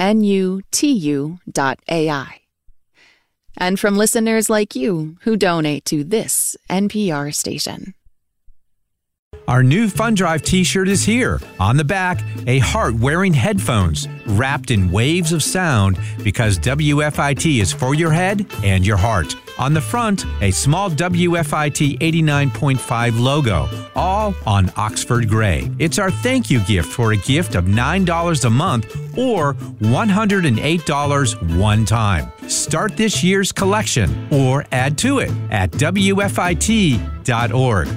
NUTU.AI. And from listeners like you who donate to this NPR station. Our new Fun Drive t-shirt is here. On the back, a heart wearing headphones wrapped in waves of sound because WFIT is for your head and your heart. On the front, a small WFIT 89.5 logo, all on Oxford Gray. It's our thank you gift for a gift of $9 a month or $108 one time. Start this year's collection or add to it at WFIT.org.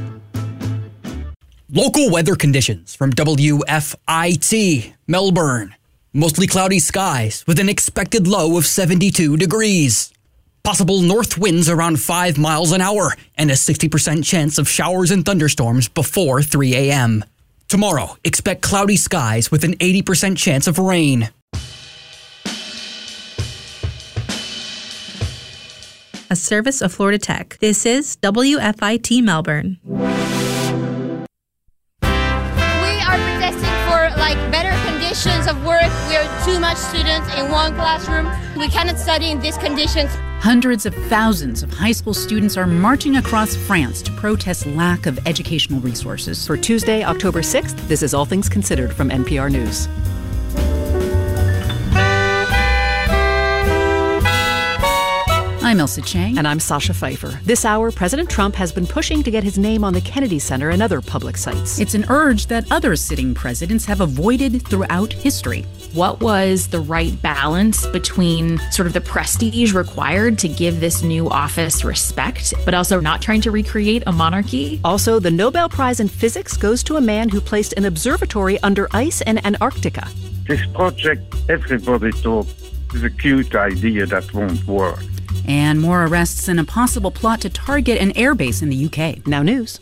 Local weather conditions from WFIT, Melbourne. Mostly cloudy skies with an expected low of 72 degrees. Possible north winds around 5 miles an hour and a 60% chance of showers and thunderstorms before 3 a.m. Tomorrow, expect cloudy skies with an 80% chance of rain. A service of Florida Tech. This is WFIT Melbourne. Better conditions of work. We are too much students in one classroom. We cannot study in these conditions. Hundreds of thousands of high school students are marching across France to protest lack of educational resources. For Tuesday, October 6th, this is All Things Considered from NPR News. I'm Elsa Chang. And I'm Sasha Pfeiffer. This hour, President Trump has been pushing to get his name on the Kennedy Center and other public sites. It's an urge that other sitting presidents have avoided throughout history. What was the right balance between sort of the prestige required to give this new office respect, but also not trying to recreate a monarchy? Also, the Nobel Prize in Physics goes to a man who placed an observatory under ice in Antarctica. This project, everybody thought, is a cute idea that won't work. And more arrests and a possible plot to target an airbase in the UK. Now news.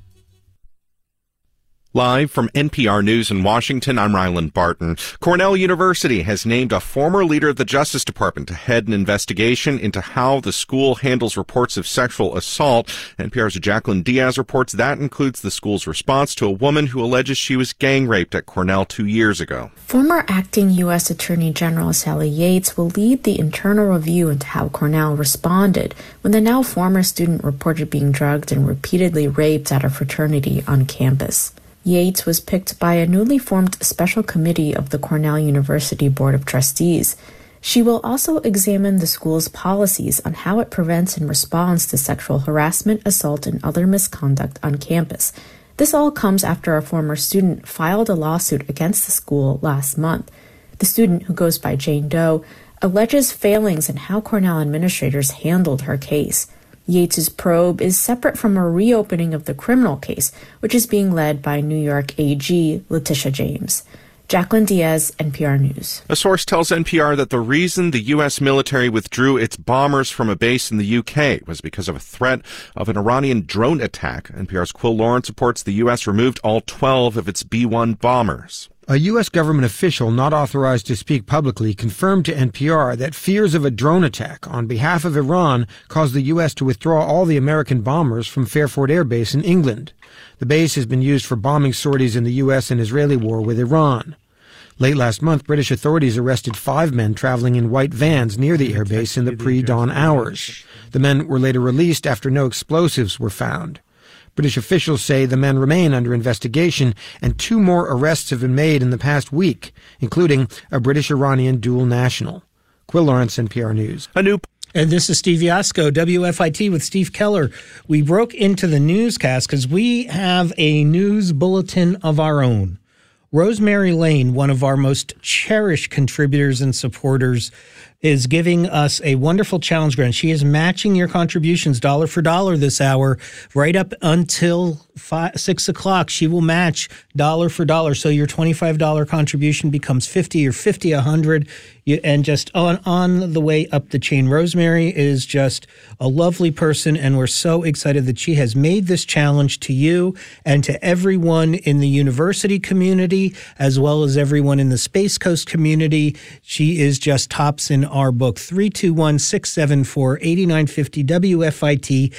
Live from NPR News in Washington, I'm Ryland Barton. Cornell University has named a former leader of the Justice Department to head an investigation into how the school handles reports of sexual assault. NPR's Jacqueline Diaz reports that includes the school's response to a woman who alleges she was gang raped at Cornell 2 years ago. Former acting U.S. Attorney General Sally Yates will lead the internal review into how Cornell responded when the now former student reported being drugged and repeatedly raped at a fraternity on campus. Yates was picked by a newly formed special committee of the Cornell University Board of Trustees. She will also examine the school's policies on how it prevents and responds to sexual harassment, assault, and other misconduct on campus. This all comes after a former student filed a lawsuit against the school last month. The student, who goes by Jane Doe, alleges failings in how Cornell administrators handled her case. Yates's probe is separate from a reopening of the criminal case, which is being led by New York AG Letitia James. Jacqueline Diaz, NPR News. A source tells NPR that the reason the U.S. military withdrew its bombers from a base in the U.K. was because of a threat of an Iranian drone attack. NPR's Quill Lawrence reports the U.S. removed all 12 of its B-1 bombers. A U.S. government official not authorized to speak publicly confirmed to NPR that fears of a drone attack on behalf of Iran caused the U.S. to withdraw all the American bombers from Fairford Air Base in England. The base has been used for bombing sorties in the U.S. and Israeli war with Iran. Late last month, British authorities arrested 5 men traveling in white vans near the airbase in the pre-dawn hours. The men were later released after no explosives were found. British officials say the men remain under investigation, and 2 more arrests have been made in the past week, including a British-Iranian dual national. Quill Lawrence, NPR News. And this is Steve Yasko, WFIT with Steve Keller. We broke into the newscast because we have a news bulletin of our own. Rosemary Lane, one of our most cherished contributors and supporters, is giving us a wonderful challenge grant. She is matching your contributions dollar for dollar this hour, right up until 6 o'clock. She will match dollar for dollar. So your $25 contribution becomes $50 or $50, $100, and just on the way up the chain. Rosemary is just a lovely person, and we're so excited that she has made this challenge to you and to everyone in the university community community, as well as everyone in the Space Coast community. She is just tops in our book. 321-674-8950,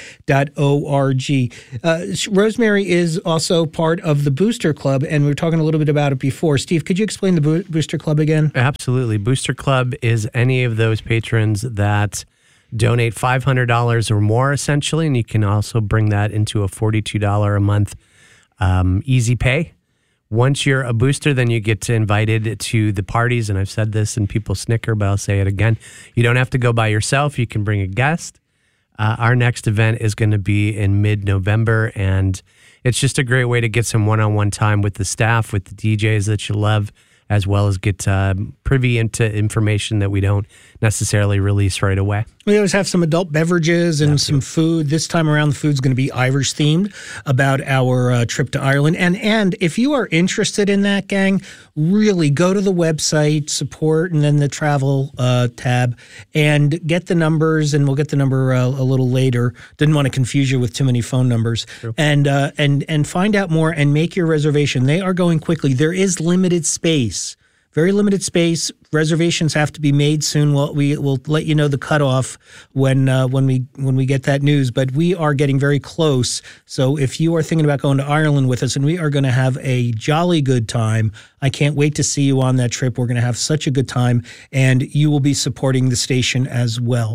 WFIT.org. Rosemary is also part of the Booster Club, and we were talking a little bit about it before. Steve, could you explain the Booster Club again? Absolutely. Booster Club is any of those patrons that donate $500 or more, essentially, and you can also bring that into a $42 a month easy pay. Once you're a booster, then you get invited to the parties, and I've said this and people snicker, but I'll say it again. You don't have to go by yourself. You can bring a guest. Our next event is going to be in mid-November, and it's just a great way to get some one-on-one time with the staff, with the DJs that you love, as well as get privy into information that we don't necessarily release right away. We always have some adult beverages and some food. This time around, the food's going to be Irish themed about our trip to Ireland. And if you are interested in that, gang, really go to the website, support, and then the travel tab, and get the numbers. And we'll get the number a little later. Didn't want to confuse you with too many phone numbers. True. And find out more and make your reservation. They are going quickly. There is limited space. Very limited space. Reservations have to be made soon. We'll let you know the cutoff when we get that news. But we are getting very close. So if you are thinking about going to Ireland with us, and we are going to have a jolly good time. I can't wait to see you on that trip. We're going to have such a good time, and you will be supporting the station as well.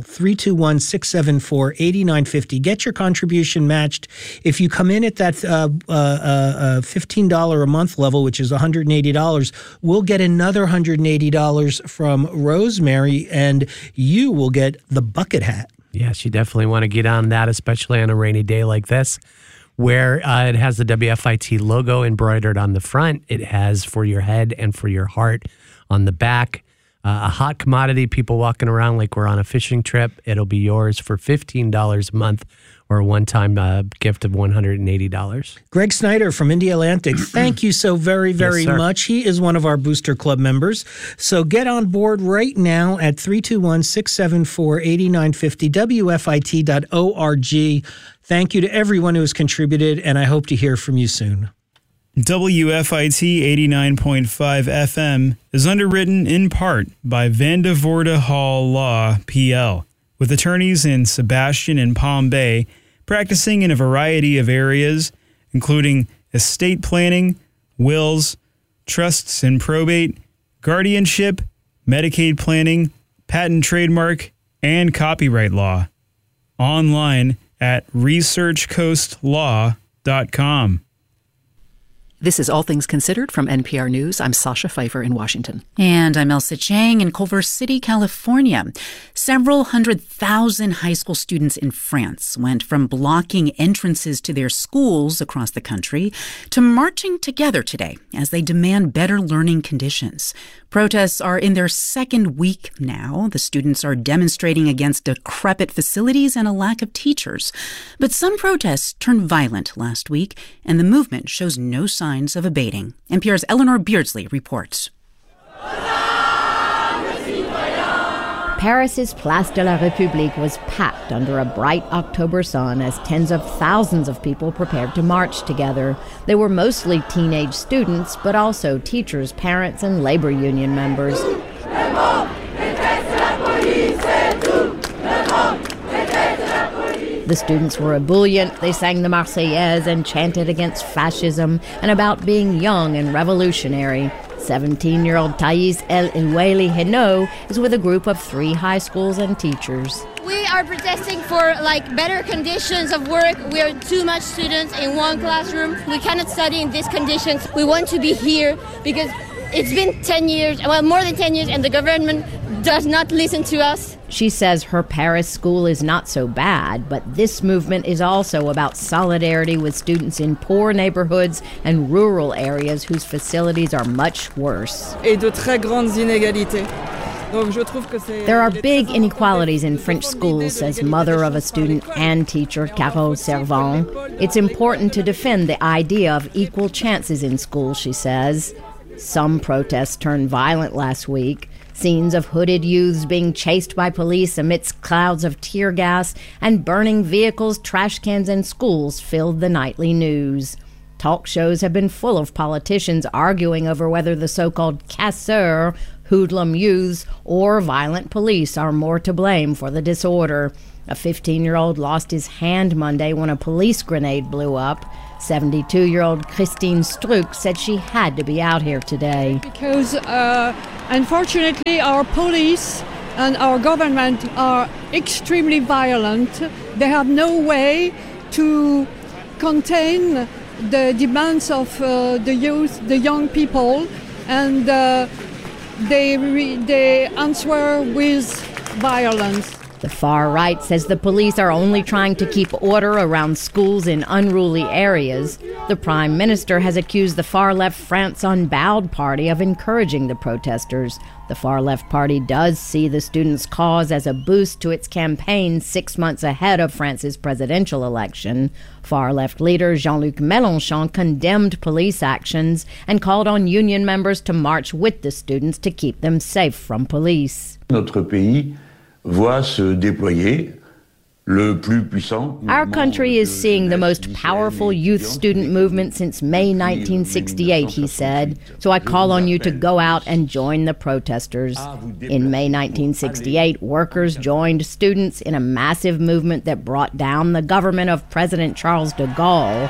321-674-8950. Get your contribution matched. If you come in at that $15 a month level, which is $180, we'll get another $180 from Rosemary, and you will get the bucket hat. Yes, you definitely want to get on that, especially on a rainy day like this, where it has the WFIT logo embroidered on the front. It has for your head and for your heart on the back. A hot commodity, people walking around like we're on a fishing trip. It'll be yours for $15 a month, or a one-time gift of $180. Greg Snyder from Indy Atlantic, thank you so very, very much. He is one of our Booster Club members. So get on board right now at 321-674-8950, WFIT.org. Thank you to everyone who has contributed, and I hope to hear from you soon. WFIT 89.5 FM is underwritten in part by Vandevoorde Hall Law, PL, with attorneys in Sebastian and Palm Bay, practicing in a variety of areas, including estate planning, wills, trusts and probate, guardianship, Medicaid planning, patent trademark, and copyright law. Online at researchcoastlaw.com. This is All Things Considered from NPR News. I'm Sasha Pfeiffer in Washington. And I'm Elsa Chang in Culver City, California. Several 100,000 high school students in France went from blocking entrances to their schools across the country to marching together today as they demand better learning conditions. Protests are in their second week now. The students are demonstrating against decrepit facilities and a lack of teachers. But some protests turned violent last week, and the movement shows no signs of abating. NPR's Eleanor Beardsley reports. Paris's Place de la République was packed under a bright October sun as tens of thousands of people prepared to march together. They were mostly teenage students, but also teachers, parents, and labor union members. The students were ebullient. They sang the Marseillaise and chanted against fascism and about being young and revolutionary. 17-year-old Thais El Iweli Heno is with a group of 3 high schools and teachers. We are protesting for better conditions of work. We are too much students in one classroom. We cannot study in these conditions. We want to be here because it's been 10 years, more than 10 years, and the government does not listen to us. She says her Paris school is not so bad, but this movement is also about solidarity with students in poor neighborhoods and rural areas whose facilities are much worse. There are big inequalities in French schools, says mother of a student and teacher Carole Servant. It's important to defend the idea of equal chances in school, she says. Some protests turned violent last week. Scenes of hooded youths being chased by police amidst clouds of tear gas and burning vehicles, trash cans, and schools filled the nightly news. Talk shows have been full of politicians arguing over whether the so-called casseurs, hoodlum youths, or violent police are more to blame for the disorder. A 15-year-old lost his hand Monday when a police grenade blew up. 72-year-old Christine Struck said she had to be out here today. Because unfortunately our police and our government are extremely violent. They have no way to contain the demands of the youth, the young people, and they answer with violence. The far right says the police are only trying to keep order around schools in unruly areas. The Prime Minister has accused the far-left France Unbowed party of encouraging the protesters. The far-left party does see the students' cause as a boost to its campaign 6 months ahead of France's presidential election. Far-left leader Jean-Luc Mélenchon condemned police actions and called on union members to march with the students to keep them safe from police. Notre pays voit se déployer le plus puissant. Our country is seeing the most powerful youth student movement since May 1968, he said. So I call on you to go out and join the protesters. In May 1968, workers joined students in a massive movement that brought down the government of President Charles de Gaulle.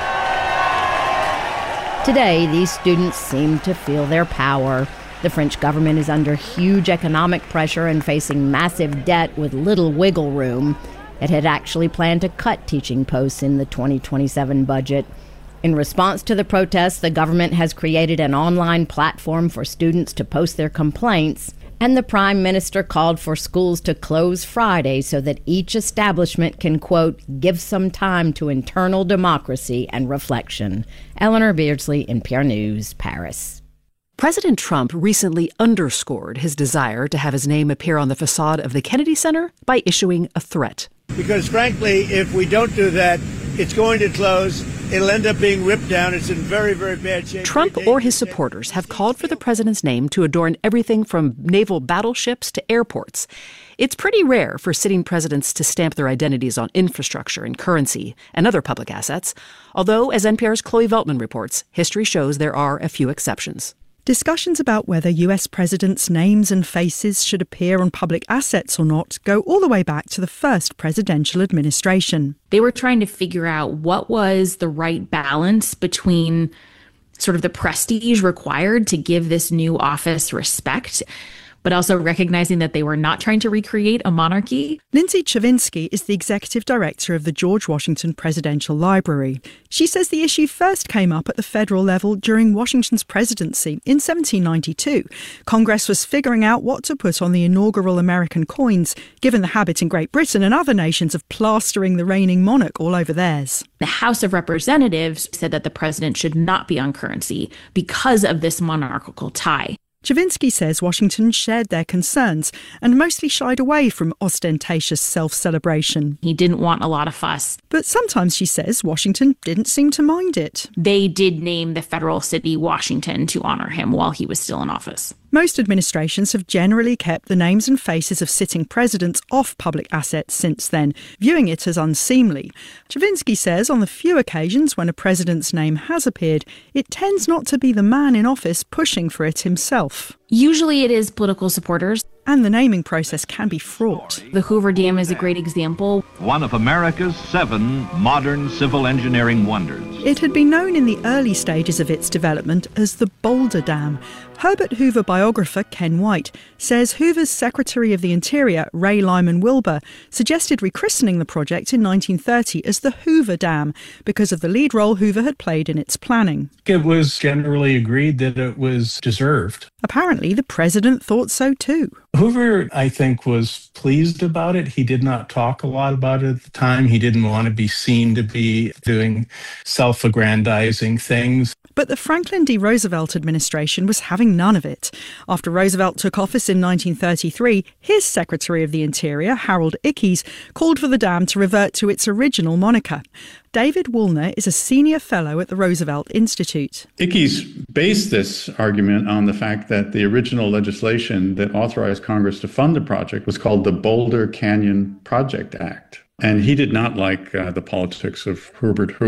Today, these students seem to feel their power. The French government is under huge economic pressure and facing massive debt with little wiggle room. It had actually planned to cut teaching posts in the 2027 budget. In response to the protests, the government has created an online platform for students to post their complaints, and the Prime Minister called for schools to close Friday so that each establishment can, quote, give some time to internal democracy and reflection. Eleanor Beardsley, NPR News, Paris. President Trump recently underscored his desire to have his name appear on the facade of the Kennedy Center by issuing a threat. Because frankly, if we don't do that, it's going to close. It'll end up being ripped down. It's in very, very bad shape. Trump or his supporters have called for the president's name to adorn everything from naval battleships to airports. It's pretty rare for sitting presidents to stamp their identities on infrastructure and currency and other public assets, although, as NPR's Chloe Veltman reports, history shows there are a few exceptions. Discussions about whether US presidents' names and faces should appear on public assets or not go all the way back to the first presidential administration. They were trying to figure out what was the right balance between sort of the prestige required to give this new office respect, but also recognizing that they were not trying to recreate a monarchy. Lindsay Chavinsky is the executive director of the George Washington Presidential Library. She says the issue first came up at the federal level during Washington's presidency in 1792. Congress was figuring out what to put on the inaugural American coins, given the habit in Great Britain and other nations of plastering the reigning monarch all over theirs. The House of Representatives said that the president should not be on currency because of this monarchical tie. Chavinsky says Washington shared their concerns and mostly shied away from ostentatious self-celebration. He didn't want a lot of fuss. But sometimes, she says, Washington didn't seem to mind it. They did name the federal city Washington to honor him while he was still in office. Most administrations have generally kept the names and faces of sitting presidents off public assets since then, viewing it as unseemly. Chavinsky says on the few occasions when a president's name has appeared, it tends not to be the man in office pushing for it himself. Usually it is political supporters. And the naming process can be fraught. The Hoover Dam is a great example. One of America's 7 modern civil engineering wonders. It had been known in the early stages of its development as the Boulder Dam. Herbert Hoover biographer Ken White says Hoover's Secretary of the Interior, Ray Lyman Wilbur, suggested rechristening the project in 1930 as the Hoover Dam because of the lead role Hoover had played in its planning. It was generally agreed that it was deserved. Apparently, the president thought so too. Hoover, I think, was pleased about it. He did not talk a lot about it at the time. He didn't want to be seen to be doing self-aggrandizing things. But the Franklin D. Roosevelt administration was having none of it. After Roosevelt took office in 1933, his Secretary of the Interior, Harold Ickes, called for the dam to revert to its original moniker. David Woolner is a senior fellow at the Roosevelt Institute. Ickes based this argument on the fact that the original legislation that authorized Congress to fund the project was called the Boulder Canyon Project Act. And he did not like the politics of Herbert Hoover.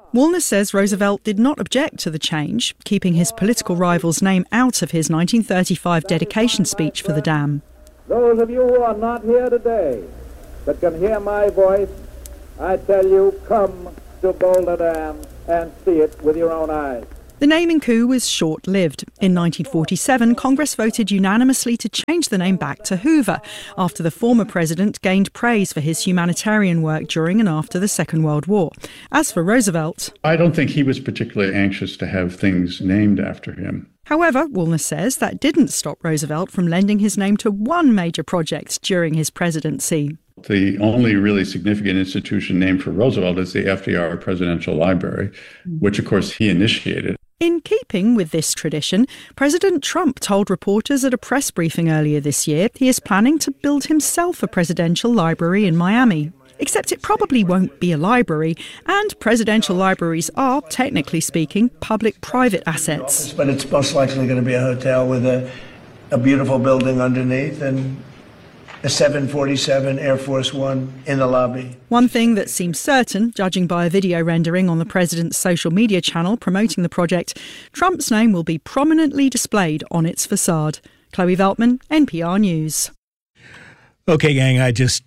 Woolner says Roosevelt did not object to the change, keeping his political rival's name out of his 1935 dedication speech for the dam. Those of you who are not here today but can hear my voice, I tell you, come to Boulder Dam and see it with your own eyes. The naming coup was short-lived. In 1947, Congress voted unanimously to change the name back to Hoover, after the former president gained praise for his humanitarian work during and after the Second World War. As for Roosevelt, I don't think he was particularly anxious to have things named after him. However, Woolner says that didn't stop Roosevelt from lending his name to one major project during his presidency. The only really significant institution named for Roosevelt is the FDR Presidential Library, which, of course, he initiated. In keeping with this tradition, President Trump told reporters at a press briefing earlier this year he is planning to build himself a presidential library in Miami. Except it probably won't be a library, and presidential libraries are, technically speaking, public-private assets. But it's most likely going to be a hotel with a beautiful building underneath and a 747 Air Force One in the lobby. One thing that seems certain, judging by a video rendering on the president's social media channel promoting the project, Trump's name will be prominently displayed on its facade. Chloe Veltman, NPR News. Okay, gang,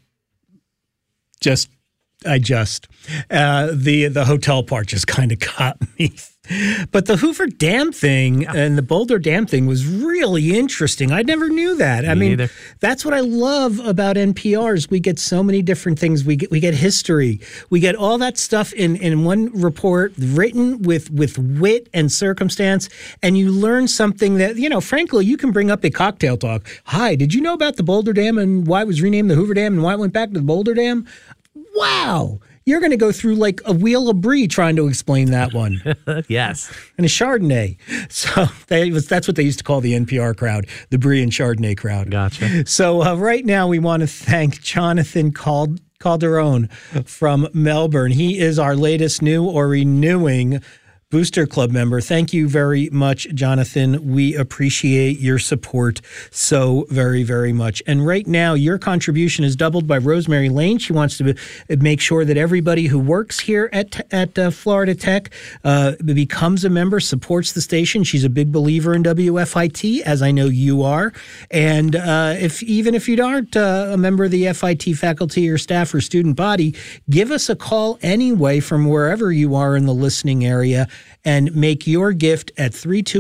the hotel part just kind of got me. But the Hoover Dam thing and the Boulder Dam thing was really interesting. I never knew that. I mean, that's what I love about NPR is we get so many different things. We get history. We get all that stuff in one report written with wit and circumstance. And you learn something that, frankly, you can bring up a cocktail talk. Hi, did you know about the Boulder Dam and why it was renamed the Hoover Dam and why it went back to the Boulder Dam? Wow. You're going to go through like a wheel of brie trying to explain that one. Yes. And a Chardonnay. So that's what they used to call the NPR crowd, the Brie and Chardonnay crowd. Gotcha. So right now we want to thank Jonathan Calderon from Melbourne. He is our latest new or renewing Booster Club member. Thank you very much, Jonathan. We appreciate your support so very, very much. And right now, your contribution is doubled by Rosemary Lane. She wants to make sure that everybody who works here at Florida Tech becomes a member, supports the station. She's a big believer in WFIT, as I know you are. And even if you aren't a member of the FIT faculty or staff or student body, give us a call anyway from wherever you are in the listening area, and make your gift at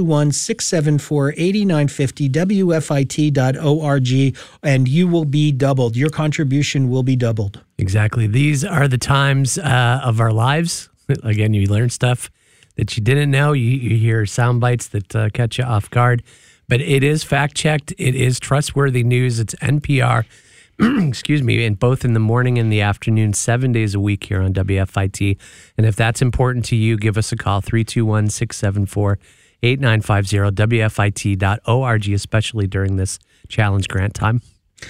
321-674-8950 WFIT.org, and you will be doubled. Your contribution will be doubled. Exactly. These are the times of our lives. Again, you learn stuff that you didn't know. You hear sound bites that catch you off guard. But it is fact-checked. It is trustworthy news. It's NPR. Excuse me, and both in the morning and the afternoon, 7 days a week here on WFIT. And if that's important to you, give us a call, 321-674-8950, WFIT.org, especially during this challenge grant time.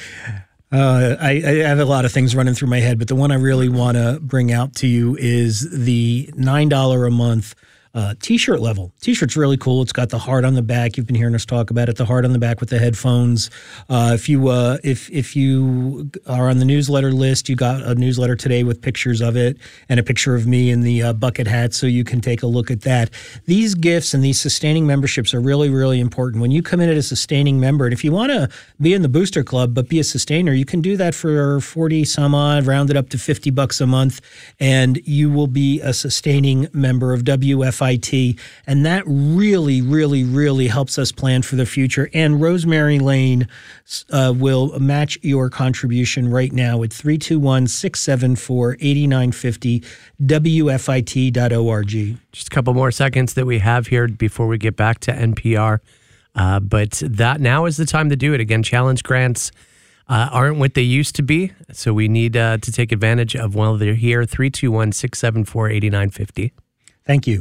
I have a lot of things running through my head, but the one I really want to bring out to you is the $9 a month T-shirt level. T-shirt's really cool. It's got the heart on the back. You've been hearing us talk about it. The heart on the back with the headphones. If you are on the newsletter list, you got a newsletter today with pictures of it and a picture of me in the bucket hat, so you can take a look at that. These gifts and these sustaining memberships are really, really important. When you come in as a sustaining member, and if you want to be in the Booster Club but be a sustainer, you can do that for 40 some odd, rounded up to $50 a month, and you will be a sustaining member of WFIT. And that really, really, really helps us plan for the future. And Rosemary Lane will match your contribution right now at 321-674-8950, WFIT.org. Just a couple more seconds that we have here before we get back to NPR. But that now is the time to do it. Again, challenge grants aren't what they used to be. So we need to take advantage of while they're here. 321-674-8950. Thank you.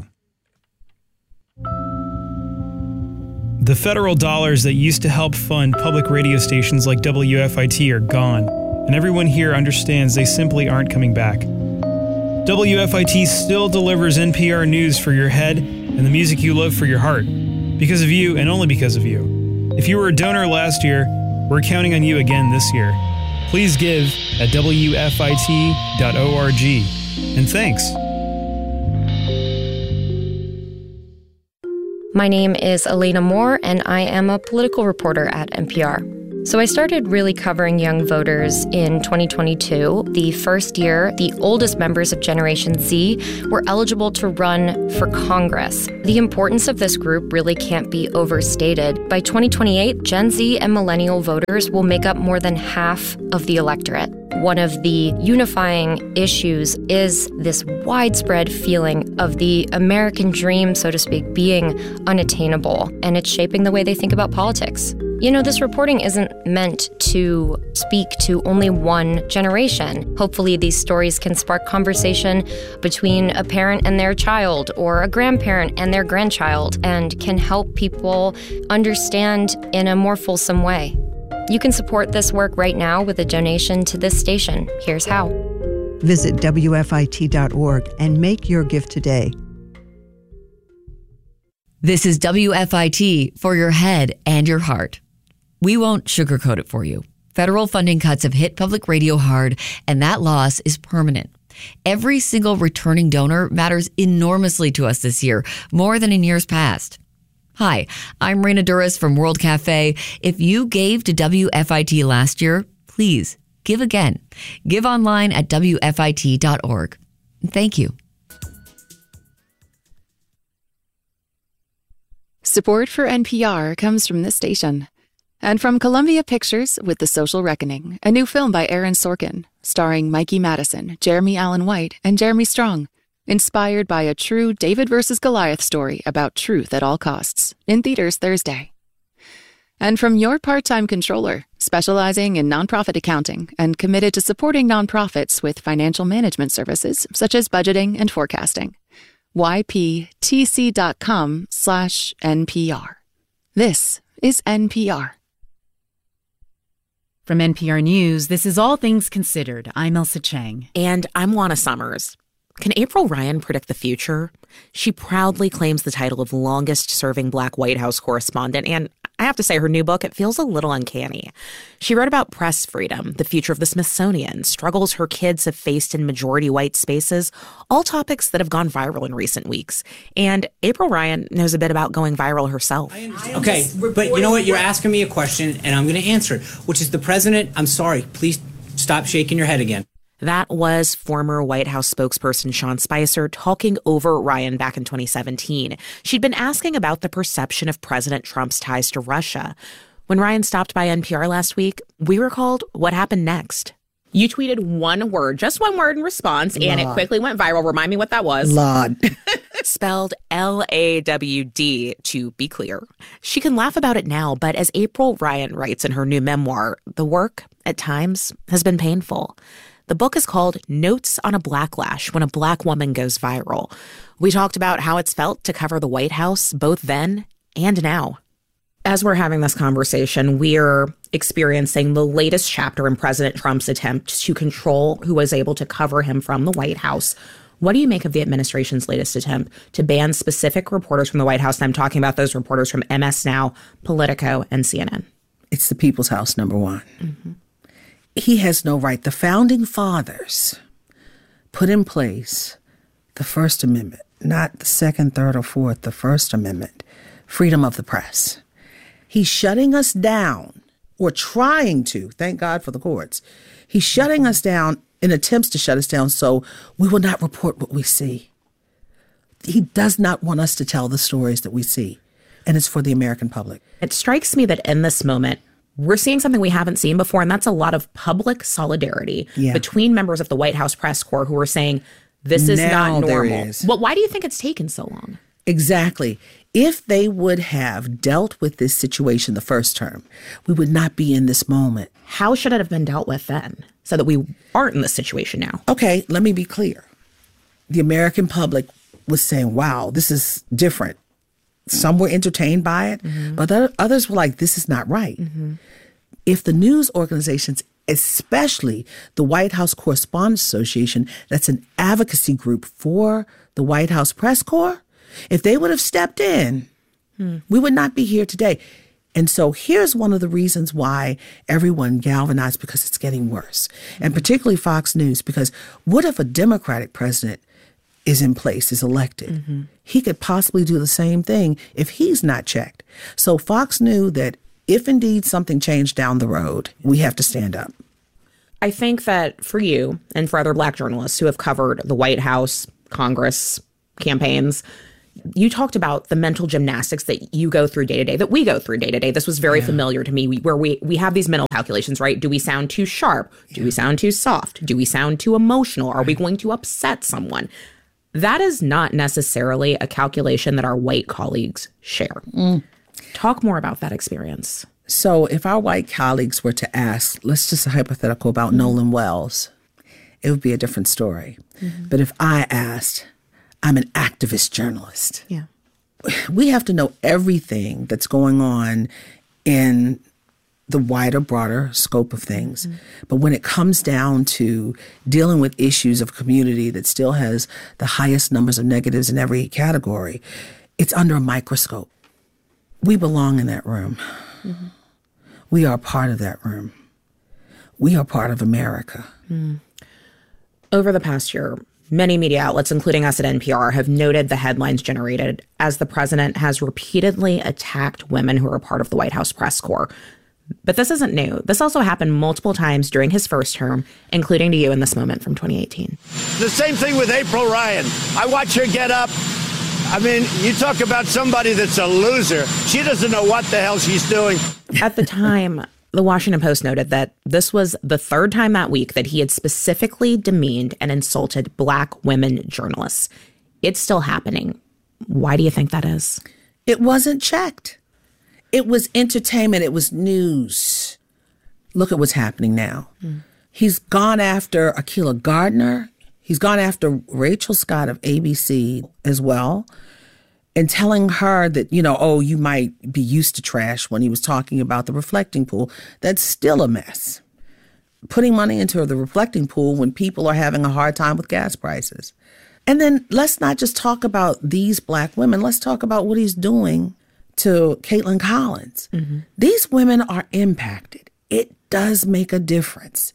The federal dollars that used to help fund public radio stations like WFIT are gone, and everyone here understands they simply aren't coming back. WFIT still delivers NPR news for your head and the music you love for your heart, because of you and only because of you. If you were a donor last year, we're counting on you again this year. Please give at WFIT.org, and thanks. My name is Elena Moore, and I am a political reporter at NPR. So I started really covering young voters in 2022, the first year the oldest members of Generation Z were eligible to run for Congress. The importance of this group really can't be overstated. By 2028, Gen Z and millennial voters will make up more than half of the electorate. One of the unifying issues is this widespread feeling of the American dream, so to speak, being unattainable, and it's shaping the way they think about politics. You know, this reporting isn't meant to speak to only one generation. Hopefully, these stories can spark conversation between a parent and their child, or a grandparent and their grandchild, and can help people understand in a more fulsome way. You can support this work right now with a donation to this station. Here's how. Visit WFIT.org and make your gift today. This is WFIT for your head and your heart. We won't sugarcoat it for you. Federal funding cuts have hit public radio hard, and that loss is permanent. Every single returning donor matters enormously to us this year, more than in years past. Hi, I'm Raina Duras from World Cafe. If you gave to WFIT last year, please give again. Give online at WFIT.org. Thank you. Support for NPR comes from this station. And from Columbia Pictures with The Social Reckoning, a new film by Aaron Sorkin, starring Mikey Madison, Jeremy Allen White, and Jeremy Strong. Inspired by a true David versus Goliath story about truth at all costs, in theaters Thursday. And from your part-time controller, specializing in nonprofit accounting and committed to supporting nonprofits with financial management services such as budgeting and forecasting. yptc.com/NPR. This is NPR. From NPR News, this is All Things Considered. I'm Elsa Chang. And I'm Juana Summers. Can April Ryan predict the future? She proudly claims the title of longest-serving Black White House correspondent, and I have to say, her new book, it feels a little uncanny. She wrote about press freedom, the future of the Smithsonian, struggles her kids have faced in majority white spaces, all topics that have gone viral in recent weeks. And April Ryan knows a bit about going viral herself. Okay, but you know what? You're asking me a question, and I'm going to answer it, which is the president. I'm sorry. Please stop shaking your head again. That was former White House spokesperson Sean Spicer talking over Ryan back in 2017. She'd been asking about the perception of President Trump's ties to Russia. When Ryan stopped by NPR last week, we recalled what happened next. You tweeted one word, just one word in response, and it quickly went viral. Remind me what that was. Lawd. Spelled L-A-W-D, to be clear. She can laugh about it now, but as April Ryan writes in her new memoir, the work, at times, has been painful. The book is called Notes on a Blacklash When a Black Woman Goes Viral. We talked about how it's felt to cover the White House, both then and now. As we're having this conversation, we're experiencing the latest chapter in President Trump's attempt to control who was able to cover him from the White House. What do you make of the administration's latest attempt to ban specific reporters from the White House? And I'm talking about those reporters from MS Now, Politico, and CNN. It's the People's House, number one. Mm-hmm. He has no right. The founding fathers put in place the First Amendment, not the Second, Third, or Fourth, the First Amendment, freedom of the press. He's shutting us down, or trying to, thank God for the courts. He's shutting us down in attempts to shut us down so we will not report what we see. He does not want us to tell the stories that we see, and it's for the American public. It strikes me that in this moment, we're seeing something we haven't seen before, and that's a lot of public solidarity between members of the White House press corps who are saying, this is not normal. Well, why do you think it's taken so long? Exactly. If they would have dealt with this situation the first term, we would not be in this moment. How should it have been dealt with then so that we aren't in this situation now? Okay, let me be clear. The American public was saying, wow, this is different. Some were entertained by it, but others were like, this is not right. If the news organizations, especially the White House Correspondents Association, that's an advocacy group for the White House press corps, if they would have stepped in, we would not be here today. And so here's one of the reasons why everyone galvanized, because it's getting worse. And particularly Fox News, because what if a Democratic president is in place, is elected. He could possibly do the same thing if he's not checked. So Fox knew that if indeed something changed down the road, we have to stand up. I think that for you and for other Black journalists who have covered the White House, Congress, campaigns, you talked about the mental gymnastics that you go through day to day, that we go through day to day. This was very familiar to me, where we have these mental calculations, right? Do we sound too sharp? Do we sound too soft? Do we sound too emotional? Are we going to upset someone? That is not necessarily a calculation that our white colleagues share. Talk more about that experience. So if our white colleagues were to ask, let's just a hypothetical about Nolan Wells, it would be a different story. But if I asked, I'm an activist journalist. Yeah. We have to know everything that's going on in the wider, broader scope of things. But when it comes down to dealing with issues of a community that still has the highest numbers of negatives in every category, it's under a microscope. We belong in that room. We are part of that room. We are part of America. Over the past year, many media outlets, including us at NPR, have noted the headlines generated as the president has repeatedly attacked women who are part of the White House press corps. But this isn't new. This also happened multiple times during his first term, including to you in this moment from 2018. The same thing with April Ryan. I watch her get up. I mean, you talk about somebody that's a loser. She doesn't know what the hell she's doing. At the time, the Washington Post noted that this was the third time that week that he had specifically demeaned and insulted Black women journalists. It's still happening. Why do you think that is? It wasn't checked. It was entertainment. It was news. Look at what's happening now. He's gone after Akilah Gardner. He's gone after Rachel Scott of ABC as well, and telling her that, you might be used to trash when he was talking about the reflecting pool. That's still a mess. Putting money into the reflecting pool when people are having a hard time with gas prices. And then let's not just talk about these Black women. Let's talk about what he's doing to Caitlin Collins. These women are impacted. It does make a difference.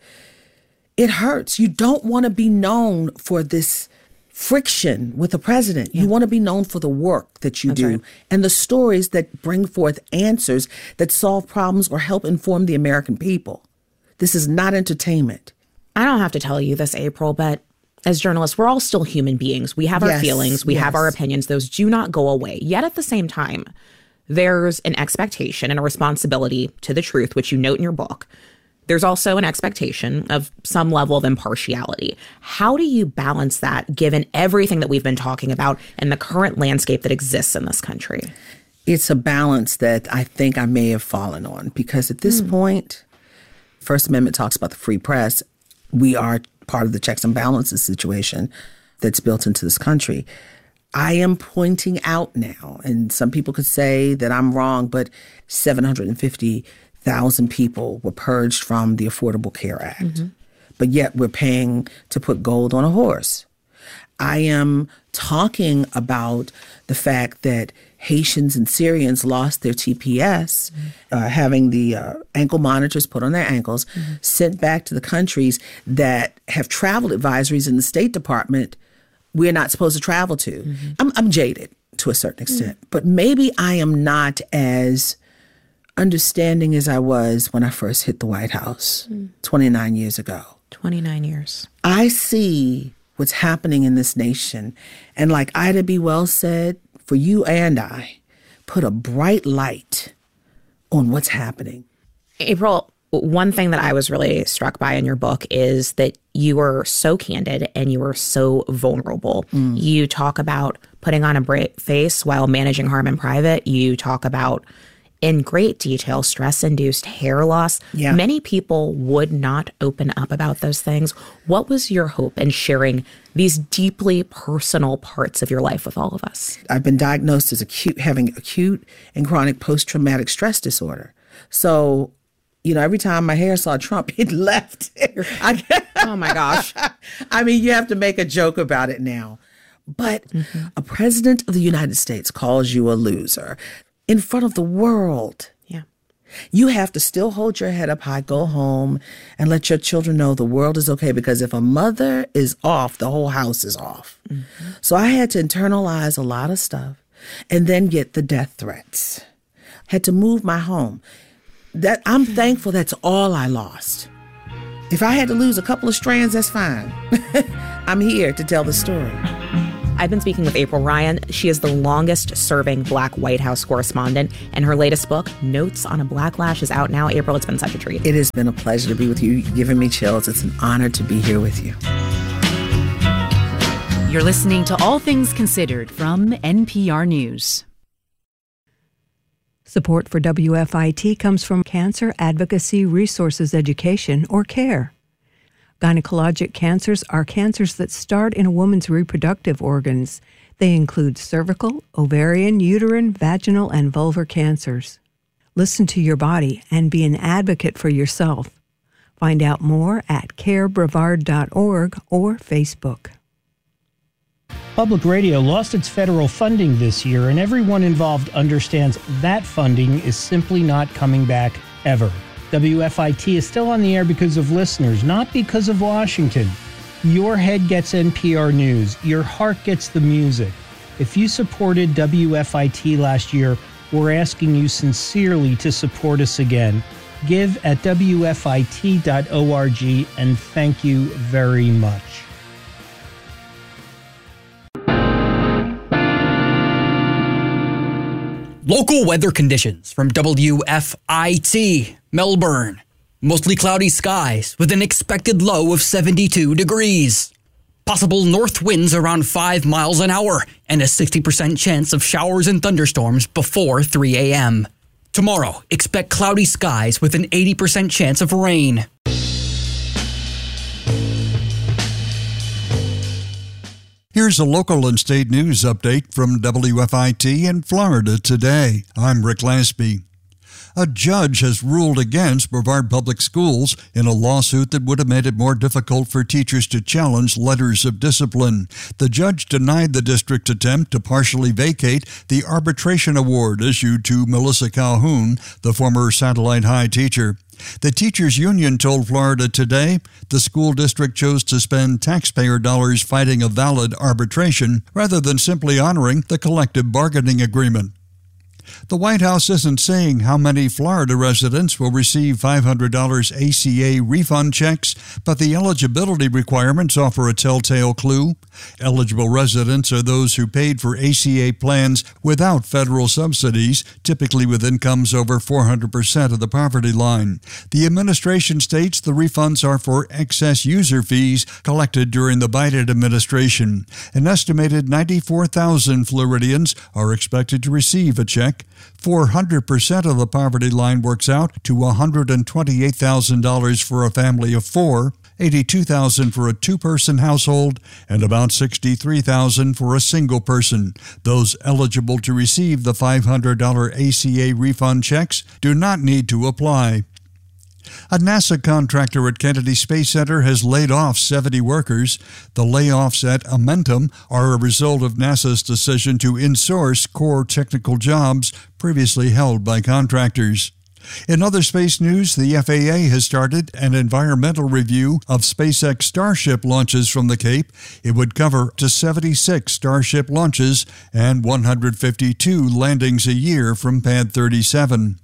It hurts. You don't want to be known for this friction with the president. You want to be known for the work that you do and the stories that bring forth answers that solve problems or help inform the American people. This is not entertainment. I don't have to tell you this, April, but as journalists, we're all still human beings. We have our feelings. We have our opinions. Those do not go away. Yet at the same time, there's an expectation and a responsibility to the truth, which you note in your book. There's also an expectation of some level of impartiality. How do you balance that given everything that we've been talking about and the current landscape that exists in this country? It's a balance that I think I may have fallen on because at this point, First Amendment talks about the free press. We are part of the checks and balances situation that's built into this country. I am pointing out now, and some people could say that I'm wrong, but 750,000 people were purged from the Affordable Care Act. But yet we're paying to put gold on a horse. I am talking about the fact that Haitians and Syrians lost their TPS, having the ankle monitors put on their ankles, sent back to the countries that have travel advisories in the State Department we're not supposed to travel to. I'm jaded to a certain extent, but maybe I am not as understanding as I was when I first hit the White House 29 years ago. 29 years. I see what's happening in this nation. And like Ida B. Wells said, for you and I, put a bright light on what's happening. April, one thing that I was really struck by in your book is that you were so candid and you were so vulnerable. You talk about putting on a brave face while managing harm in private. You talk about, in great detail, stress-induced hair loss. Many people would not open up about those things. What was your hope in sharing these deeply personal parts of your life with all of us? I've been diagnosed as having acute and chronic post-traumatic stress disorder. So, every time my hair saw Trump, it left. Oh my gosh. I mean, you have to make a joke about it now. But a president of the United States calls you a loser in front of the world. You have to still hold your head up high, go home, and let your children know the world is okay, because if a mother is off, the whole house is off. Mm-hmm. So I had to internalize a lot of stuff and then get the death threats. Had to move my home. That I'm thankful that's all I lost. If I had to lose a couple of strands, that's fine. I'm here to tell the story. I've been speaking with April Ryan. She is the longest-serving Black White House correspondent, and her latest book, Notes on a Black Lash, is out now. April, it's been such a treat. It has been a pleasure to be with you. You've given me chills. It's an honor to be here with you. You're listening to All Things Considered from NPR News. Support for WFIT comes from Cancer Advocacy Resources Education, or CARE. Gynecologic cancers are cancers that start in a woman's reproductive organs. They include cervical, ovarian, uterine, vaginal, and vulvar cancers. Listen to your body and be an advocate for yourself. Find out more at carebrevard.org or Facebook. Public radio lost its federal funding this year, and everyone involved understands that funding is simply not coming back ever. WFIT is still on the air because of listeners, not because of Washington. Your head gets NPR News. Your heart gets the music. If you supported WFIT last year, we're asking you sincerely to support us again. Give at WFIT.org, and thank you very much. Local weather conditions from WFIT, Melbourne. Mostly cloudy skies with an expected low of 72 degrees. Possible north winds around 5 miles an hour and a 60% chance of showers and thunderstorms before 3 a.m. Tomorrow, expect cloudy skies with an 80% chance of rain. Here's a local and state news update from WFIT in Florida today. I'm Rick Lasby. A judge has ruled against Brevard Public Schools in a lawsuit that would have made it more difficult for teachers to challenge letters of discipline. The judge denied the district's attempt to partially vacate the arbitration award issued to Melissa Calhoun, the former Satellite High teacher. The teachers' union told Florida Today the school district chose to spend taxpayer dollars fighting a valid arbitration rather than simply honoring the collective bargaining agreement. The White House isn't saying how many Florida residents will receive $500 ACA refund checks, but the eligibility requirements offer a telltale clue. Eligible residents are those who paid for ACA plans without federal subsidies, typically with incomes over 400% of the poverty line. The administration states the refunds are for excess user fees collected during the Biden administration. An estimated 94,000 Floridians are expected to receive a check. 400% of the poverty line works out to $128,000 for a family of four, $82,000 for a two-person household, and about $63,000 for a single person. Those eligible to receive the $500 ACA refund checks do not need to apply. A NASA contractor at Kennedy Space Center has laid off 70 workers. The layoffs at Amentum are a result of NASA's decision to insource core technical jobs previously held by contractors. In other space news, the FAA has started an environmental review of SpaceX Starship launches from the Cape. It would cover up to 76 Starship launches and 152 landings a year from Pad 37.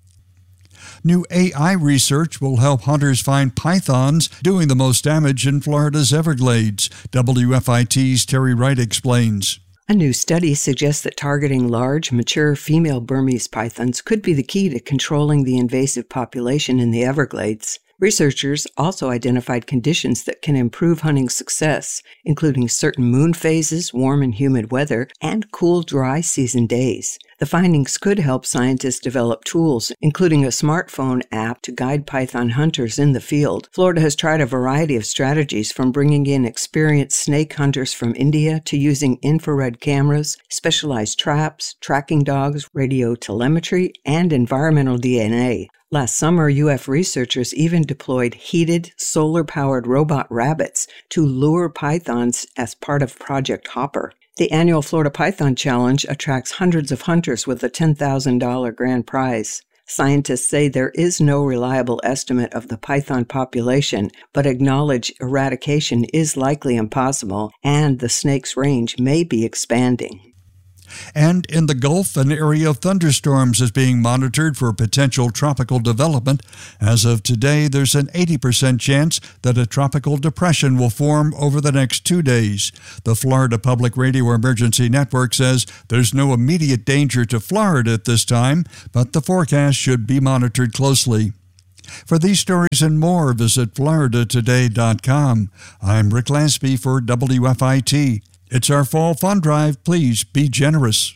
New AI research will help hunters find pythons doing the most damage in Florida's Everglades. WFIT's Terry Wright explains. A new study suggests that targeting large, mature female Burmese pythons could be the key to controlling the invasive population in the Everglades. Researchers also identified conditions that can improve hunting success, including certain moon phases, warm and humid weather, and cool, dry season days. The findings could help scientists develop tools, including a smartphone app to guide python hunters in the field. Florida has tried a variety of strategies, from bringing in experienced snake hunters from India to using infrared cameras, specialized traps, tracking dogs, radio telemetry, and environmental DNA. Last summer, UF researchers even deployed heated, solar-powered robot rabbits to lure pythons as part of Project Hopper. The annual Florida Python Challenge attracts hundreds of hunters with a $10,000 grand prize. Scientists say there is no reliable estimate of the python population, but acknowledge eradication is likely impossible and the snake's range may be expanding. And in the Gulf, an area of thunderstorms is being monitored for potential tropical development. As of today, there's an 80% chance that a tropical depression will form over the next 2 days. The Florida Public Radio Emergency Network says there's no immediate danger to Florida at this time, but the forecast should be monitored closely. For these stories and more, visit floridatoday.com. I'm Rick Lasby for WFIT. It's our fall fund drive. Please be generous.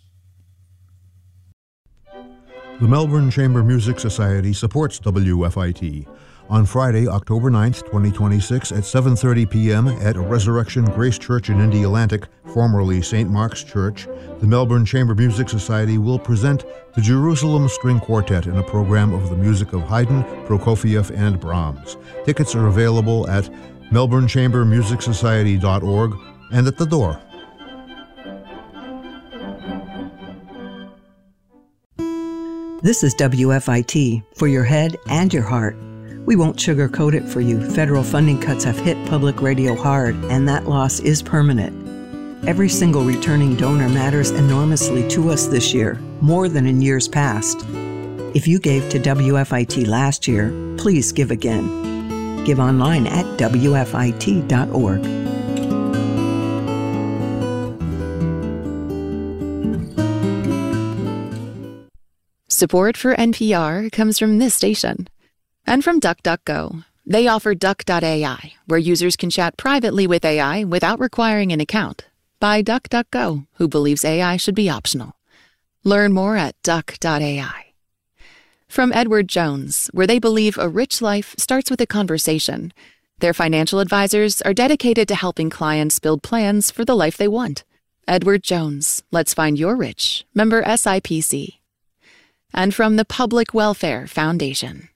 The Melbourne Chamber Music Society supports WFIT. On Friday, October 9th, 2026 at 7:30 p.m. at Resurrection Grace Church in Indialantic, formerly St. Mark's Church, the Melbourne Chamber Music Society will present the Jerusalem String Quartet in a program of the music of Haydn, Prokofiev, and Brahms. Tickets are available at melbournechambermusicsociety.org and at the door. This is WFIT, for your head and your heart. We won't sugarcoat it for you. Federal funding cuts have hit public radio hard, and that loss is permanent. Every single returning donor matters enormously to us this year, more than in years past. If you gave to WFIT last year, please give again. Give online at WFIT.org. Support for NPR comes from this station and from DuckDuckGo. They offer Duck.ai, where users can chat privately with AI without requiring an account. By DuckDuckGo, who believes AI should be optional. Learn more at Duck.ai. From Edward Jones, where they believe a rich life starts with a conversation. Their financial advisors are dedicated to helping clients build plans for the life they want. Edward Jones, let's find your rich. Member SIPC. And from the Public Welfare Foundation.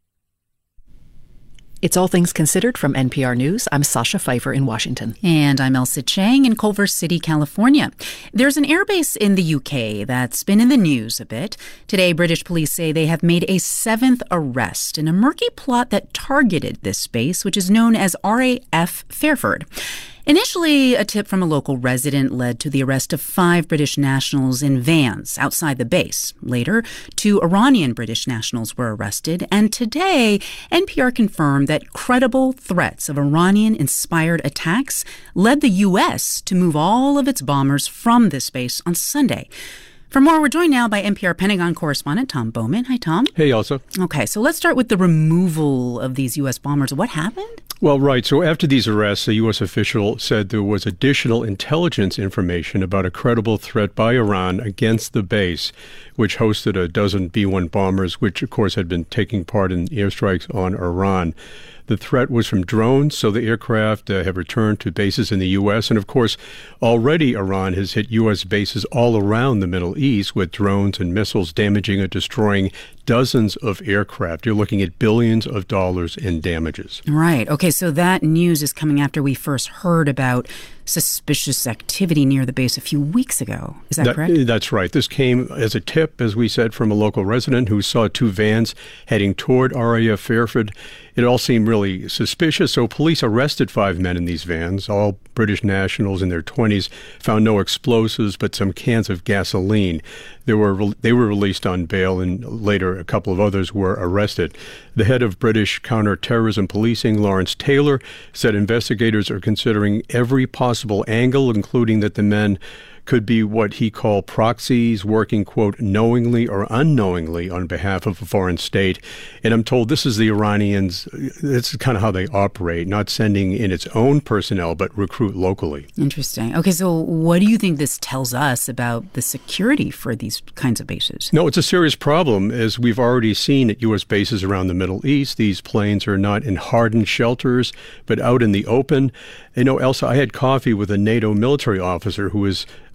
It's All Things Considered from NPR News. I'm Sasha Pfeiffer in Washington. And I'm Elsa Chang in Culver City, California. There's an airbase in the UK that's been in the news a bit. Today, British police say they have made a 7th arrest in a murky plot that targeted this base, which is known as RAF Fairford. Initially, a tip from a local resident led to the arrest of 5 British nationals in vans outside the base. Later, 2 Iranian British nationals were arrested. And today, NPR confirmed that credible threats of Iranian-inspired attacks led the U.S. to move all of its bombers from this base on Sunday. For more, we're joined now by NPR Pentagon correspondent Tom Bowman. Hi, Tom. Hey, Elsa. Okay, so let's start with the removal of these U.S. bombers. What happened? Well, right. So after these arrests, a U.S. official said there was additional intelligence information about a credible threat by Iran against the base, which hosted a dozen B-1 bombers, which, of course, had been taking part in airstrikes on Iran. The threat was from drones, so the aircraft have returned to bases in the U.S. And, of course, already Iran has hit U.S. bases all around the Middle East with drones and missiles damaging and destroying dozens of aircraft. You're looking at billions of dollars in damages. Right. Okay, so that news is coming after we first heard about suspicious activity near the base a few weeks ago. Is that correct? That's right. This came as a tip, as we said, from a local resident who saw 2 vans heading toward RAF Fairford. It all seemed really suspicious, so police arrested 5 men in these vans, all British nationals in their 20s, found no explosives but some cans of gasoline. They were released on bail, and later a couple of others were arrested. The head of British counterterrorism policing, Lawrence Taylor, said investigators are considering every possible angle, including that the men could be what he called proxies, working, quote, knowingly or unknowingly on behalf of a foreign state. And I'm told this is the Iranians, this is kind of how they operate, not sending in its own personnel, but recruit locally. Interesting. Okay, so what do you think this tells us about the security for these kinds of bases? No, it's a serious problem. As we've already seen at U.S. bases around the Middle East, these planes are not in hardened shelters, but out in the open. You know, Elsa, I had coffee with a NATO military officer who was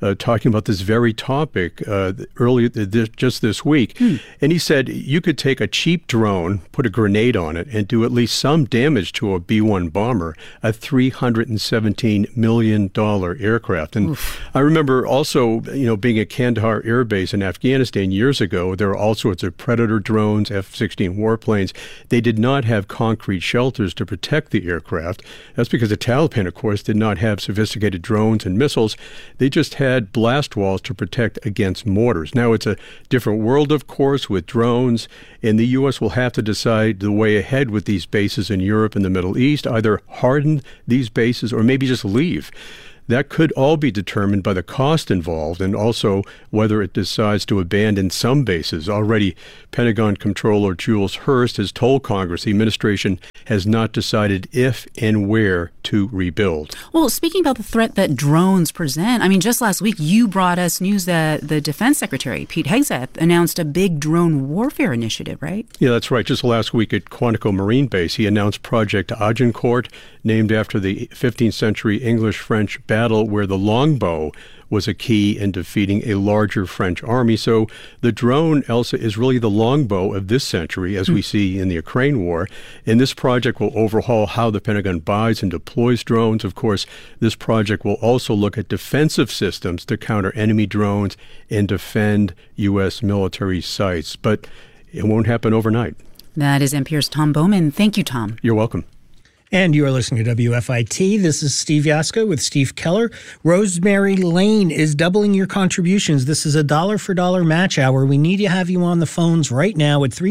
talking about this very topic just this week. And he said you could take a cheap drone, put a grenade on it, and do at least some damage to a B-1 bomber, a $317 million aircraft. And I remember also, being at Kandahar Air Base in Afghanistan years ago, there were all sorts of Predator drones, F-16 warplanes. They did not have concrete shelters to protect the aircraft. That's because the Taliban, of course, did not have sophisticated drones and missiles. They just had blast walls to protect against mortars. Now, it's a different world, of course, with drones, and the U.S. will have to decide the way ahead with these bases in Europe and the Middle East, either harden these bases or maybe just leave. That could all be determined by the cost involved and also whether it decides to abandon some bases. Already, Pentagon Comptroller Jules Hurst has told Congress the administration has not decided if and where to rebuild. Well, speaking about the threat that drones present, just last week you brought us news that the Defense Secretary, Pete Hegseth, announced a big drone warfare initiative, right? Yeah, that's right. Just last week at Quantico Marine Base, he announced Project Agincourt, named after the 15th century English-French battle where the longbow was a key in defeating a larger French army. So the drone, Elsa, is really the longbow of this century, as we see in the Ukraine war. And this project will overhaul how the Pentagon buys and deploys drones. Of course, this project will also look at defensive systems to counter enemy drones and defend U.S. military sites. But it won't happen overnight. That is NPR's Tom Bowman. Thank you, Tom. You're welcome. And you are listening to WFIT. This is Steve Yasko with Steve Keller. Rosemary Lane is doubling your contributions. This is a dollar-for-dollar match hour. We need to have you on the phones right now at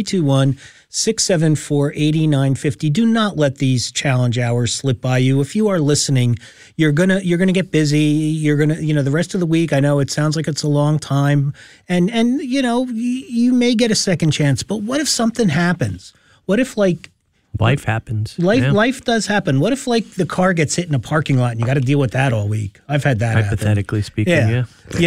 321-674-8950. Do not let these challenge hours slip by you. If you are listening, you're gonna get busy. You're gonna, the rest of the week. I know it sounds like it's a long time, and you may get a second chance. But what if something happens? What if life happens. Life does happen. What if the car gets hit in a parking lot and you got to deal with that all week? I've had that hypothetically speaking. Yeah.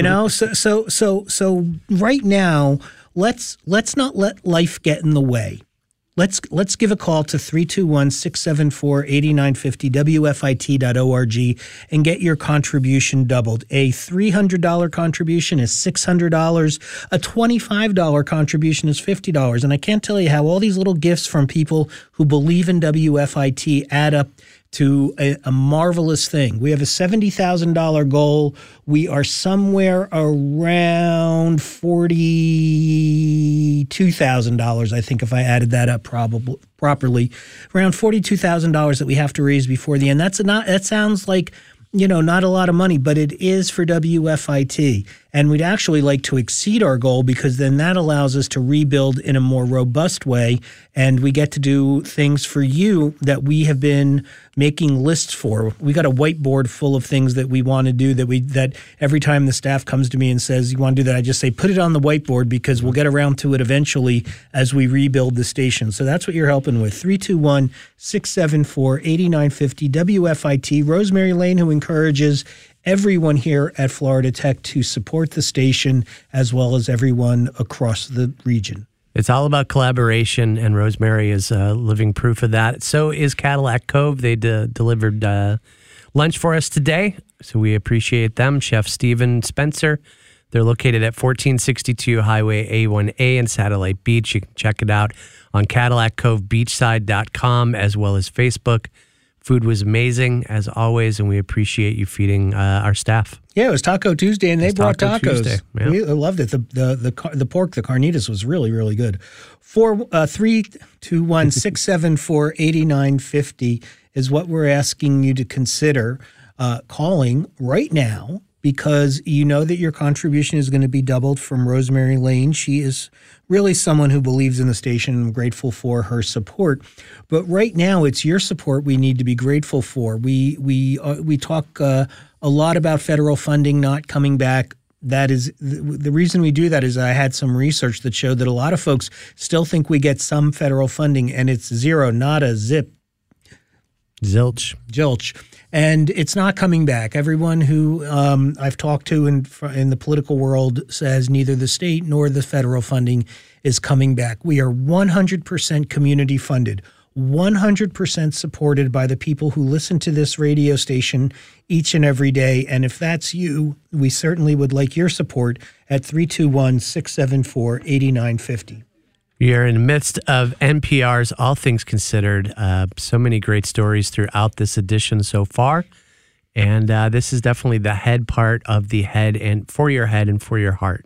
So right now, let's not let life get in the way. Let's give a call to 321-674-8950 WFIT.org and get your contribution doubled. A $300 contribution is $600. A $25 contribution is $50. And I can't tell you how all these little gifts from people who believe in WFIT add up to a marvelous thing. We have a $70,000 goal. We are somewhere around $42,000, I think, if I added that up properly. Around $42,000 that we have to raise before the end. That sounds like, not a lot of money, but it is for WFIT. And we'd actually like to exceed our goal because then that allows us to rebuild in a more robust way. And we get to do things for you that we have been making lists for. We got a whiteboard full of things that we want to do that every time the staff comes to me and says, you want to do that? I just say, put it on the whiteboard because we'll get around to it eventually as we rebuild the station. So that's what you're helping with. 321-674-8950 WFIT. Rosemary Lane, who encourages everyone here at Florida Tech to support the station as well as everyone across the region. It's all about collaboration, and Rosemary is living proof of that. So is Cadillac Cove. They delivered lunch for us today, so we appreciate them. Chef Steven Spencer. They're located at 1462 Highway A1A in Satellite Beach. You can check it out on CadillacCoveBeachside.com as well as Facebook. Food was amazing, as always, and we appreciate you feeding our staff. Yeah, it was Taco Tuesday, and they brought tacos. Tuesday, yeah. We loved it. The pork, the carnitas, was really, really good. 321-674-8950 is what we're asking you to consider calling right now, because you know that your contribution is going to be doubled from Rosemary Lane. She is really someone who believes in the station, and I'm grateful for her support. But right now, it's your support we need to be grateful for. We talk a lot about federal funding not coming back. That is the reason we do that is I had some research that showed that a lot of folks still think we get some federal funding, and it's zero, not a zip. Zilch. And it's not coming back. Everyone who I've talked to in the political world says neither the state nor the federal funding is coming back. We are 100% community funded. 100% supported by the people who listen to this radio station each and every day. And if that's you, we certainly would like your support at 321-674-8950. You're in the midst of NPR's All Things Considered. So many great stories throughout this edition so far. And this is definitely the head part of the head and for your head and for your heart.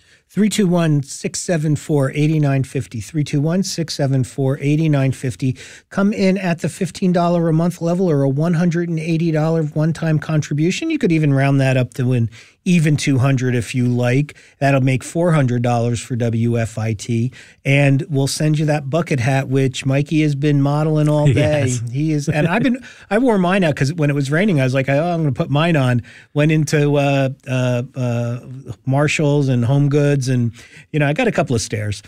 321-674-8950, 321-674-8950. Come in at the $15 a month level or a $180 one-time contribution. You could even round that up to an even $200 if you like. That'll make $400 for WFIT. And we'll send you that bucket hat, which Mikey has been modeling all day. Yes. He is, and I wore mine out because when it was raining, I was like, oh, I'm going to put mine on. Went into Marshalls and Home Goods, and I got a couple of stares.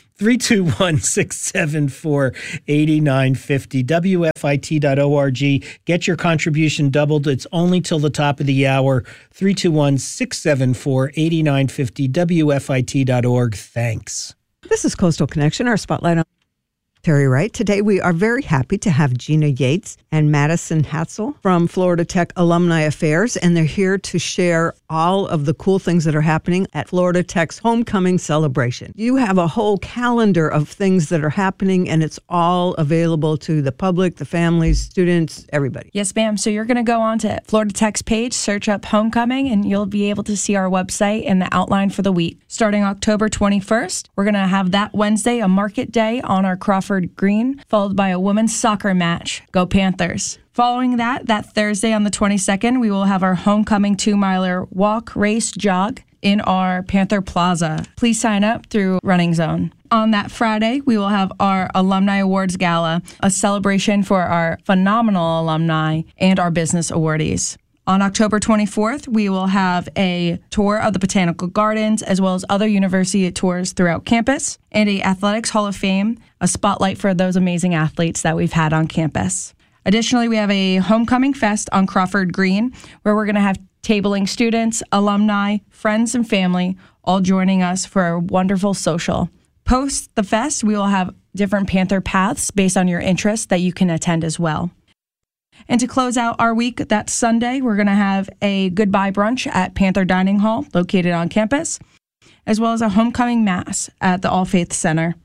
321-674-8950, WFIT.org. Get your contribution doubled. It's only till the top of the hour. 321-674-8950, WFIT.org. Thanks. This is Coastal Connection, our spotlight on Terry Wright. Today, we are very happy to have Gina Yates and Madison Hatzel from Florida Tech Alumni Affairs, and they're here to share all of the cool things that are happening at Florida Tech's homecoming celebration. You have a whole calendar of things that are happening, and it's all available to the public, the families, students, everybody. Yes, ma'am. So you're going to go on to Florida Tech's page, search up homecoming, and you'll be able to see our website and the outline for the week. Starting October 21st, we're going to have that Wednesday a market day on our Crawford Green, followed by a women's soccer match. Go Panthers. Following that Thursday on the 22nd, we will have our homecoming 2-miler walk, race, jog in our Panther Plaza. Please sign up through Running Zone. On that Friday, we will have our Alumni Awards Gala, a celebration for our phenomenal alumni and our business awardees. On October 24th, we will have a tour of the Botanical Gardens, as well as other university tours throughout campus, and a Athletics Hall of Fame, a spotlight for those amazing athletes that we've had on campus. Additionally, we have a homecoming fest on Crawford Green, where we're going to have tabling students, alumni, friends, and family all joining us for a wonderful social. Post the fest, we will have different Panther paths based on your interests that you can attend as well. And to close out our week, that Sunday, we're going to have a goodbye brunch at Panther Dining Hall, located on campus, as well as a homecoming mass at the All Faith Center.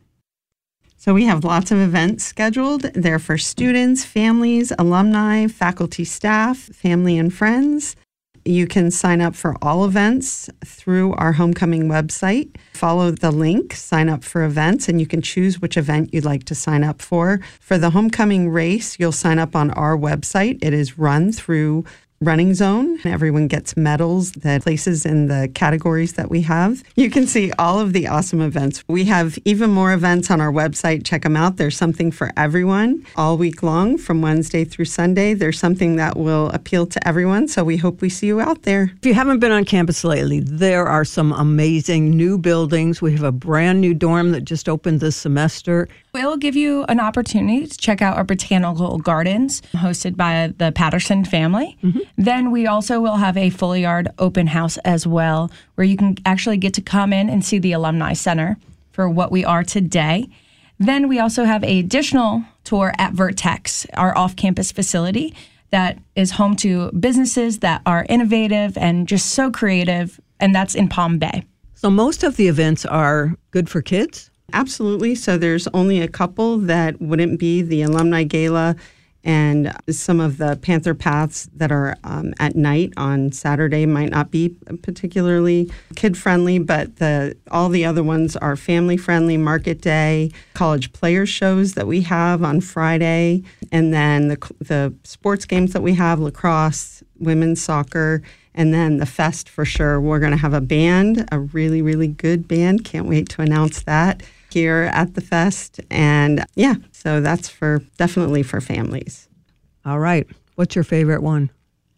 So we have lots of events scheduled. They're for students, families, alumni, faculty, staff, family, and friends. You can sign up for all events through our homecoming website. Follow the link, sign up for events, and you can choose which event you'd like to sign up for. For the homecoming race, you'll sign up on our website. It is run through Running Zone. Everyone gets medals, the places in the categories that we have. You can see all of the awesome events. We have even more events on our website. Check them out. There's something for everyone all week long from Wednesday through Sunday. There's something that will appeal to everyone, so we hope we see you out there. If you haven't been on campus lately, there are some amazing new buildings. We have a brand new dorm that just opened this semester. It will give you an opportunity to check out our Botanical Gardens, hosted by the Patterson family. Mm-hmm. Then we also will have a Full Yard open house as well, where you can actually get to come in and see the Alumni Center for what we are today. Then we also have an additional tour at Vertex, our off-campus facility that is home to businesses that are innovative and just so creative, and that's in Palm Bay. So most of the events are good for kids? Absolutely. So there's only a couple that wouldn't be the Alumni Gala and some of the Panther Paths that are at night on Saturday might not be particularly kid-friendly, but all the other ones are family-friendly. Market Day, college players shows that we have on Friday, and then the sports games that we have, lacrosse, women's soccer, and then the fest for sure. We're going to have a band, a really, really good band. Can't wait to announce that here at the fest. And yeah, so that's definitely for families. All right. What's your favorite one?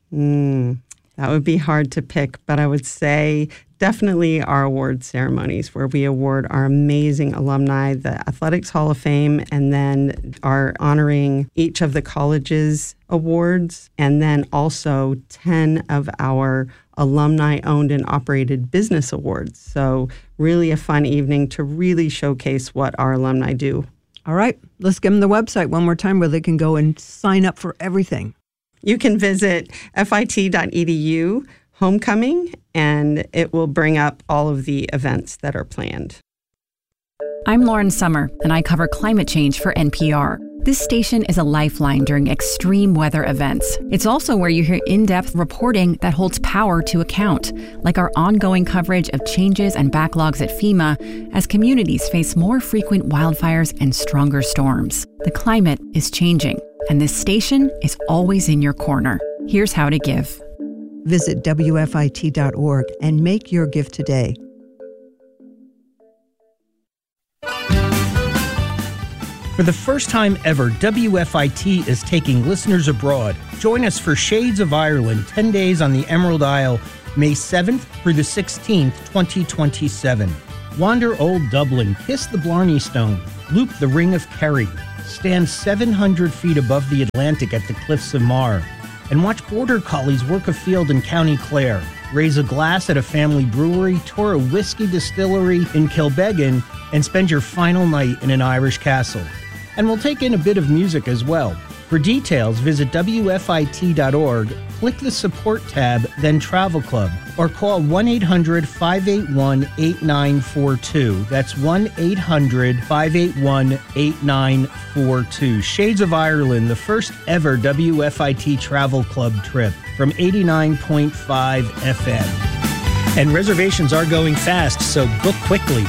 That would be hard to pick, but I would say definitely our award ceremonies where we award our amazing alumni, the Athletics Hall of Fame, and then are honoring each of the college's awards, and then also 10 of our alumni-owned and operated business awards. So really a fun evening to really showcase what our alumni do. All right, let's give them the website one more time where they can go and sign up for everything. You can visit fit.edu homecoming, and it will bring up all of the events that are planned. I'm Lauren Summer, and I cover climate change for NPR. This station is a lifeline during extreme weather events. It's also where you hear in-depth reporting that holds power to account, like our ongoing coverage of changes and backlogs at FEMA as communities face more frequent wildfires and stronger storms. The climate is changing, and this station is always in your corner. Here's how to give. Visit WFIT.org and make your gift today. For the first time ever, WFIT is taking listeners abroad. Join us for Shades of Ireland, 10 days on the Emerald Isle, May 7th through the 16th, 2027. Wander Old Dublin, kiss the Blarney Stone, loop the Ring of Kerry, stand 700 feet above the Atlantic at the Cliffs of Moher, and watch Border Collies work a field in County Clare, raise a glass at a family brewery, tour a whiskey distillery in Kilbeggan, and spend your final night in an Irish castle. And we'll take in a bit of music as well. For details, visit WFIT.org, click the Support tab, then Travel Club, or call 1-800-581-8942. That's 1-800-581-8942. Shades of Ireland, the first ever WFIT Travel Club trip from 89.5 FM. And reservations are going fast, so book quickly.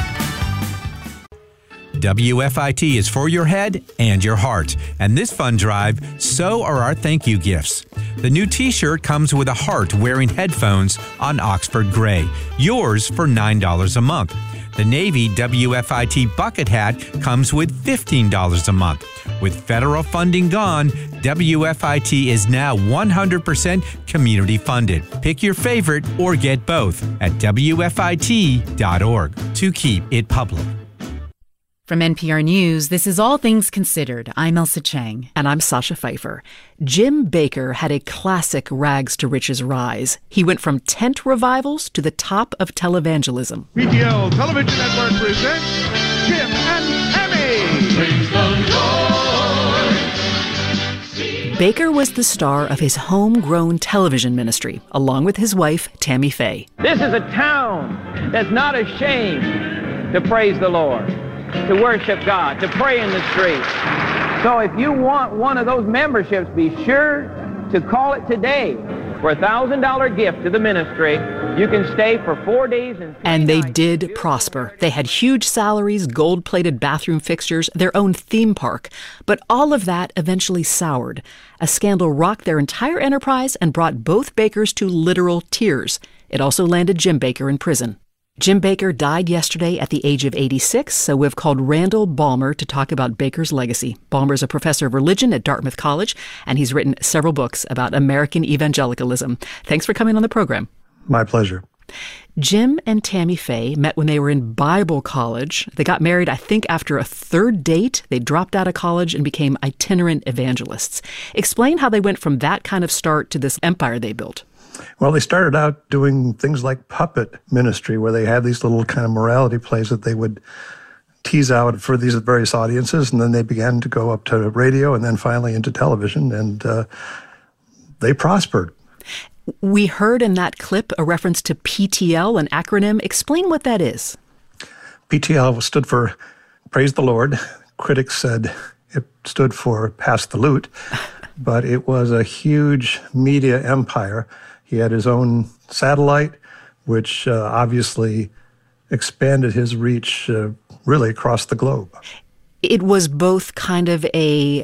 WFIT is for your head and your heart. And this fund drive, so are our thank you gifts. The new t-shirt comes with a heart wearing headphones on Oxford Gray. Yours for $9 a month. The Navy WFIT bucket hat comes with $15 a month. With federal funding gone, WFIT is now 100% community funded. Pick your favorite or get both at WFIT.org to keep it public. From NPR News, this is All Things Considered. I'm Elsa Chang. And I'm Sasha Pfeiffer. Jim Bakker had a classic rags to riches rise. He went from tent revivals to the top of televangelism. PTL Television Network presents Jim and Tammy. Praise the Lord. Bakker was the star of his homegrown television ministry, along with his wife, Tammy Faye. This is a town that's not ashamed to praise the Lord, to worship God, to pray in the streets. So if you want one of those memberships, be sure to call it today. For a $1,000 gift to the ministry, you can stay for 4 days and they did prosper. They had huge salaries, gold-plated bathroom fixtures, their own theme park. But all of that eventually soured. A scandal rocked their entire enterprise and brought both Bakkers to literal tears. It also landed Jim Bakker in prison. Jim Bakker died yesterday at the age of 86, so we've called Randall Balmer to talk about Bakker's legacy. Balmer's a professor of religion at Dartmouth College, and he's written several books about American evangelicalism. Thanks for coming on the program. My pleasure. Jim and Tammy Faye met when they were in Bible college. They got married, I think, after a third date. They dropped out of college and became itinerant evangelists. Explain how they went from that kind of start to this empire they built. Well, they started out doing things like puppet ministry, where they had these little kind of morality plays that they would tease out for these various audiences, and then they began to go up to radio and then finally into television, and they prospered. We heard in that clip a reference to PTL, an acronym. Explain what that is. PTL stood for Praise the Lord. Critics said it stood for Pass the Loot, but it was a huge media empire. He had his own satellite, which obviously expanded his reach really across the globe. It was both kind of a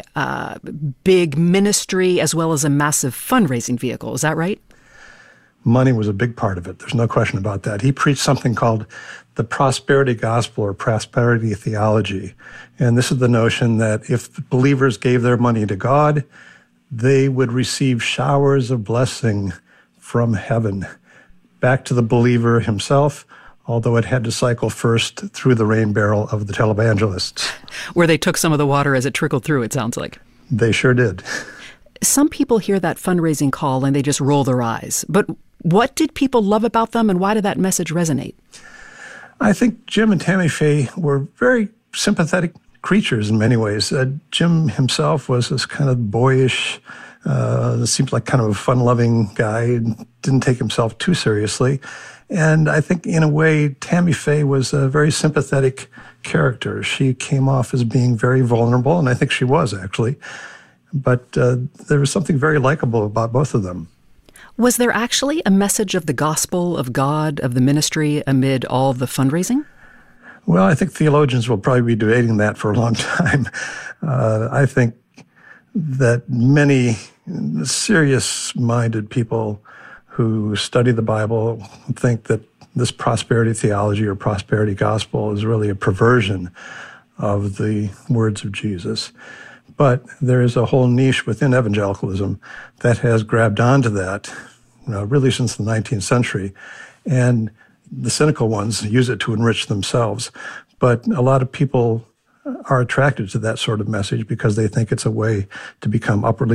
big ministry as well as a massive fundraising vehicle. Is that right? Money was a big part of it. There's no question about that. He preached something called the prosperity gospel or prosperity theology. And this is the notion that if believers gave their money to God, they would receive showers of blessing from heaven back to the believer himself, although it had to cycle first through the rain barrel of the televangelists. Where they took some of the water as it trickled through, it sounds like. They sure did. Some people hear that fundraising call and they just roll their eyes. But what did people love about them, and why did that message resonate? I think Jim and Tammy Faye were very sympathetic creatures in many ways. Jim himself was this kind of boyish, seemed like kind of a fun-loving guy, didn't take himself too seriously. And I think in a way, Tammy Faye was a very sympathetic character. She came off as being very vulnerable, and I think she was actually. But there was something very likable about both of them. Was there actually a message of the gospel, of God, of the ministry amid all the fundraising? Well, I think theologians will probably be debating that for a long time. I think that many serious-minded people who study the Bible think that this prosperity theology or prosperity gospel is really a perversion of the words of Jesus. But there is a whole niche within evangelicalism that has grabbed onto that, really since the 19th century. And the cynical ones use it to enrich themselves. But a lot of people are attracted to that sort of message because they think it's a way to become upwardly